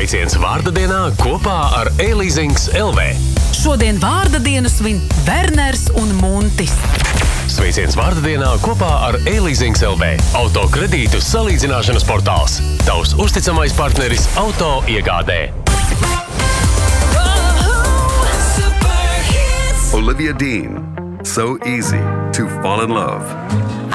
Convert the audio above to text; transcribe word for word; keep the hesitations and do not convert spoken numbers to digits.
Sveiciens vārda dienā kopā ar E-Leasings L V. Šodien vārda dienu svin Werners un Muntis. Sveiciens vārda dienā kopā ar E-Leasings L V. Auto kredītu salīdzināšanas portāls. Tavs uzticamais partneris auto iegādē. Olivia Dean. So easy to fall in love.